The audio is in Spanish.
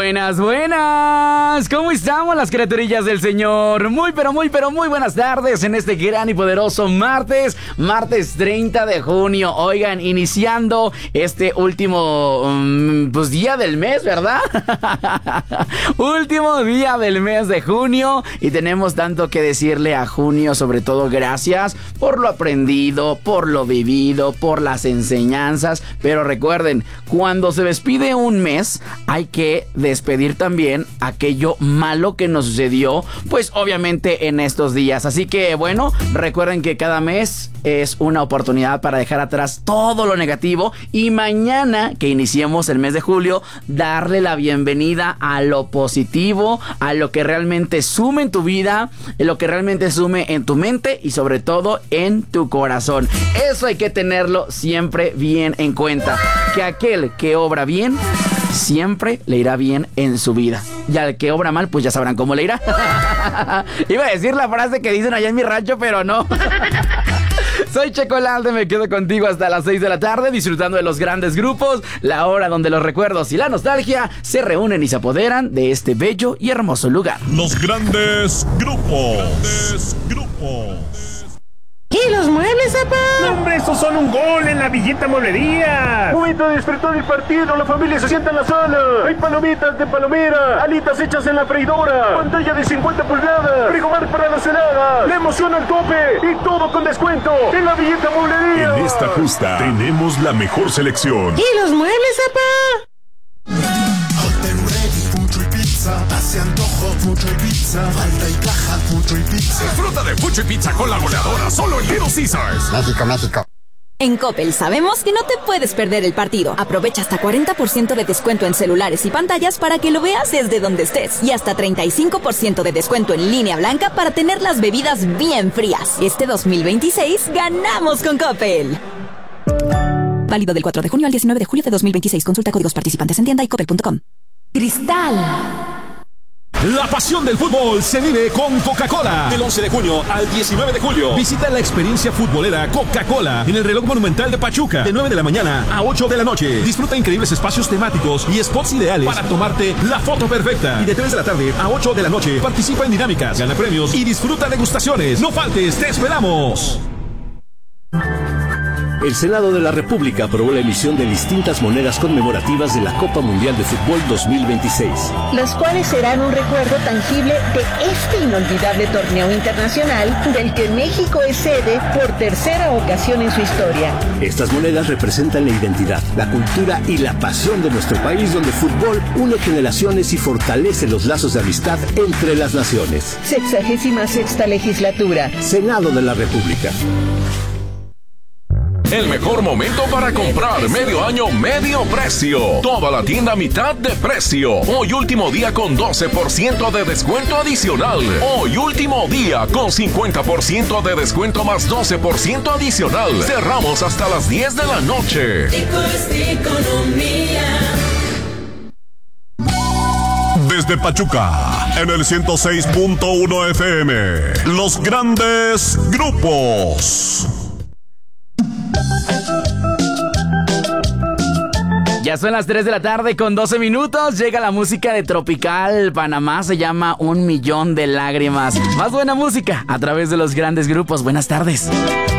Buenas, buenas. ¿Cómo estamos las criaturillas del Señor? Muy buenas tardes en este gran y poderoso martes 30 de junio. Oigan, iniciando este último día del mes, ¿verdad? Último día del mes de junio y tenemos tanto que decirle a junio, sobre todo gracias por lo aprendido, por lo vivido, por las enseñanzas, pero recuerden, cuando se despide un mes, hay que despedir también aquello malo que nos sucedió, pues obviamente en estos días. Así que bueno, recuerden que cada mes es una oportunidad para dejar atrás todo lo negativo y mañana que iniciemos el mes de julio, darle la bienvenida a lo positivo, a lo que realmente sume en tu vida, lo que realmente sume en tu mente y sobre todo en tu corazón. Eso hay que tenerlo siempre bien en cuenta, que aquel que obra bien siempre le irá bien en su vida. Y al que obra mal, pues ya sabrán cómo le irá. Iba a decir la frase que dicen allá en mi rancho, pero no. Soy Checolalde, me quedo contigo hasta las 6 de la tarde disfrutando de los grandes grupos, la hora donde los recuerdos y la nostalgia se reúnen y se apoderan de este bello y hermoso lugar. Los grandes grupos. ¿Y los muebles, papá? No, hombre, estos son un gol en la Villita Mueblería. Momento de disfrutar el partido, la familia se sienta en la sala. Hay palomitas de palomera, alitas hechas en la freidora, pantalla de 50 pulgadas, frigobar para las heladas, la emoción al tope y todo con descuento en la Villita Mueblería. En esta justa tenemos la mejor selección. ¿Y los muebles, papá? Hace antojo, mucho y pizza. Falta y caja, mucho y pizza. Disfruta de mucho y pizza con la goleadora solo en Little Caesars. México. En Coppel sabemos que no te puedes perder el partido. Aprovecha hasta 40% de descuento en celulares y pantallas para que lo veas desde donde estés. Y hasta 35% de descuento en línea blanca para tener las bebidas bien frías. Este 2026 ganamos con Coppel. Válido del 4 de junio al 19 de julio de 2026. Consulta códigos participantes en tienda y coppel.com. Cristal. La pasión del fútbol se vive con Coca-Cola. Del 11 de junio al 19 de julio. Visita la experiencia futbolera Coca-Cola en el reloj monumental de Pachuca. De 9 de la mañana a 8 de la noche. Disfruta increíbles espacios temáticos y spots ideales para tomarte la foto perfecta. Y de 3 de la tarde a 8 de la noche participa en dinámicas, gana premios y disfruta degustaciones. No faltes, te esperamos. El Senado de la República aprobó la emisión de distintas monedas conmemorativas de la Copa Mundial de Fútbol 2026. Las cuales serán un recuerdo tangible de este inolvidable torneo internacional del que México es sede por tercera ocasión en su historia. Estas monedas representan la identidad, la cultura y la pasión de nuestro país, donde el fútbol une generaciones y fortalece los lazos de amistad entre las naciones. 66ª legislatura. Senado de la República. El mejor momento para comprar medio año, medio precio. Toda la tienda a mitad de precio. Hoy último día con 12% de descuento adicional. Hoy último día con 50% de descuento más 12% adicional. Cerramos hasta las 10 de la noche. Desde Pachuca, en el 106.1 FM. Los grandes grupos. Ya son las 3 de la tarde con 12 minutos. Llega la música de Tropical Panamá. Se llama Un Millón de Lágrimas. Más buena música a través de los grandes grupos. Buenas tardes.